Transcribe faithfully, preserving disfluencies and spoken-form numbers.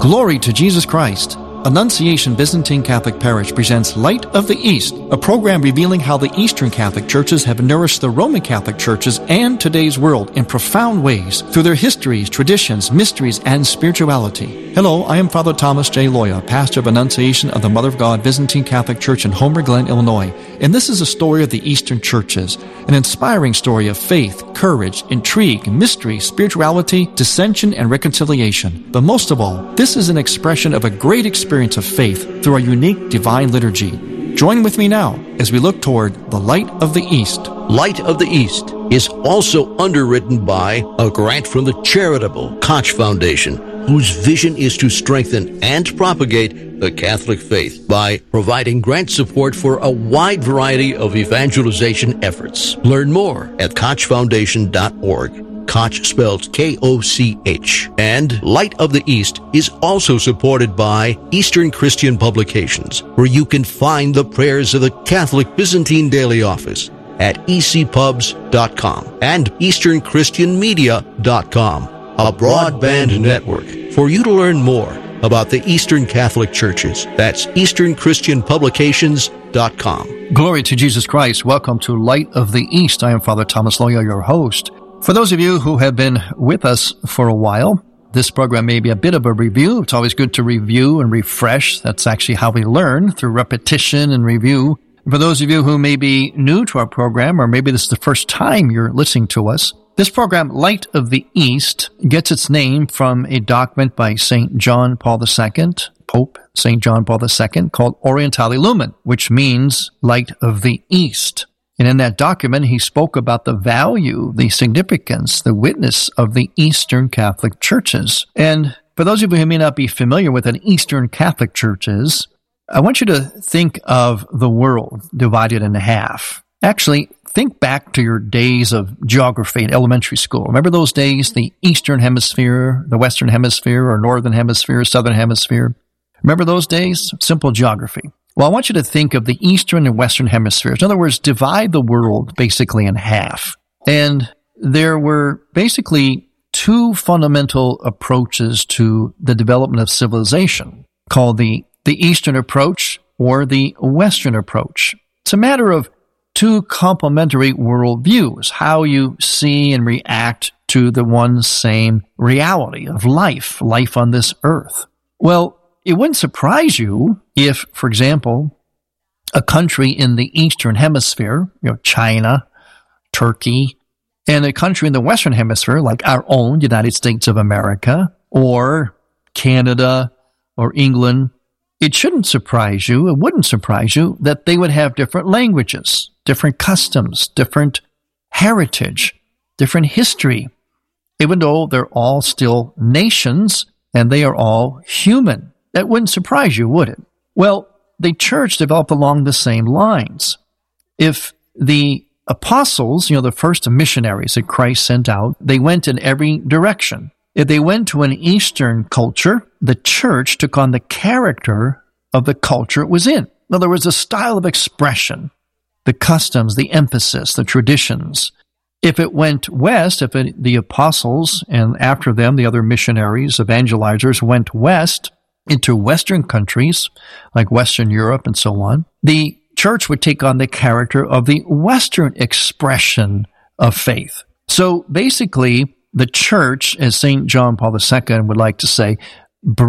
Glory to Jesus Christ. Annunciation Byzantine Catholic Parish presents Light of the East, a program revealing how the Eastern Catholic churches have nourished the Roman Catholic churches and today's world in profound ways through their histories, traditions, mysteries, and spirituality. Hello, I am Father Thomas J. Loya, pastor of Annunciation of the Mother of God Byzantine Catholic Church in Homer Glen, Illinois, and this is a story of the Eastern churches, an inspiring story of faith, courage, intrigue, mystery, spirituality, dissension, and reconciliation. But most of all, this is an expression of a great experience of faith through our unique divine liturgy. Join with me now as we look toward the Light of the East. Light of the East is also underwritten by a grant from the charitable Koch Foundation, whose vision is to strengthen and propagate the Catholic faith by providing grant support for a wide variety of evangelization efforts. Learn more at koch foundation dot org. Koch spelled K O C H. And Light of the East is also supported by Eastern Christian Publications, where you can find the prayers of the Catholic Byzantine Daily Office at e c pubs dot com and eastern christian media dot com, a broadband network for you to learn more about the Eastern Catholic Churches. That's eastern christian publications dot com. Glory to Jesus Christ. Welcome to Light of the East. I am Father Thomas Loya, your host. For those of you who have been with us for a while, this program may be a bit of a review. It's always good to review and refresh. That's actually how we learn, through repetition and review. For those of you who may be new to our program, or maybe this is the first time you're listening to us, this program, Light of the East, gets its name from a document by Saint John Paul the Second, Pope Saint John Paul the Second, called Orientale Lumen, which means Light of the East. And in that document, he spoke about the value, the significance, the witness of the Eastern Catholic churches. And for those of you who may not be familiar with an Eastern Catholic churches, I want you to think of the world divided in half. Actually, think back to your days of geography in elementary school. Remember those days, the Eastern Hemisphere, the Western Hemisphere, or Northern Hemisphere, Southern Hemisphere? Remember those days? Simple geography. Well, I want you to think of the Eastern and Western Hemispheres. In other words, divide the world basically in half. And there were basically two fundamental approaches to the development of civilization, called the, the Eastern approach or the Western approach. It's a matter of two complementary worldviews, how you see and react to the one same reality of life, life on this earth. Well, it wouldn't surprise you if, for example, a country in the Eastern Hemisphere, you know, China, Turkey, and a country in the Western Hemisphere, like our own United States of America, or Canada, or England, it shouldn't surprise you, it wouldn't surprise you that they would have different languages, different customs, different heritage, different history, even though they're all still nations and they are all human. That wouldn't surprise you, would it? Well, the church developed along the same lines. If the apostles, you know, the first missionaries that Christ sent out, they went in every direction. If they went to an Eastern culture, the church took on the character of the culture it was in. In other words, the style of expression, the customs, the emphasis, the traditions. If it went west, if it, the apostles and after them the other missionaries, evangelizers went west, into Western countries, like Western Europe and so on, the church would take on the character of the Western expression of faith. So basically, the church, as Saint John Paul the Second would like to say,